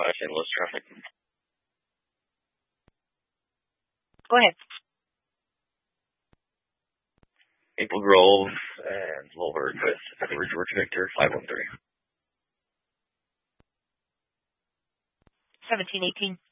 St. Louis traffic. Go ahead. Maple Grove and Lowberg with Edward George Victor 513. 1718.